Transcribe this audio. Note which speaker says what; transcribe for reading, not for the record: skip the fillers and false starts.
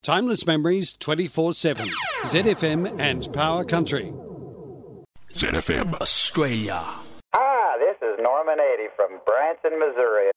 Speaker 1: Timeless memories 24/7. ZFM and Power Country.
Speaker 2: ZFM Australia.
Speaker 3: This is Norman 80 from Branson, Missouri,